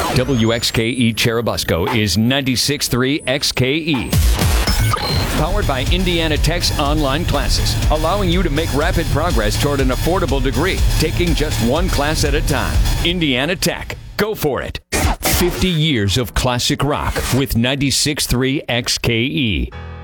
WXKE Cherubusco is 96.3 XKE. Powered by Indiana Tech's online classes, allowing you to make rapid progress toward an affordable degree, taking just one class at a time. Indiana Tech. Go for it. 50 years of classic rock with 96.3 XKE.